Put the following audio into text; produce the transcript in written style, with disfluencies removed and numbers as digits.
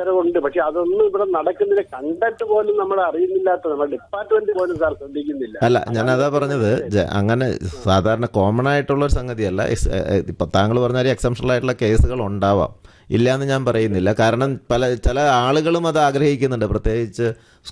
ഉത്തരവുണ്ട്. പക്ഷെ അതൊന്നും ഇവിടെ നടക്കുന്നില്ല. കണ്ടിട്ട് പോലും നമ്മൾ അറിയുന്നില്ലാത്ത നമ്മുടെ ഡിപ്പാർട്ട്മെന്റ് പോലും സാർ ശ്രദ്ധിക്കുന്നില്ല. അല്ല, ഞാൻ അതാ പറഞ്ഞത്, അങ്ങനെ സാധാരണ കോമൺ ആയിട്ടുള്ള ഒരു സംഗതിയല്ല. ഇപ്പം താങ്കൾ പറഞ്ഞാൽ എക്സെപ്ഷണൽ ആയിട്ടുള്ള കേസുകൾ ഉണ്ടാവാം, ഇല്ലയെന്ന് ഞാൻ പറയുന്നില്ല. കാരണം ചില ആളുകളും അത് ആഗ്രഹിക്കുന്നുണ്ട്, പ്രത്യേകിച്ച്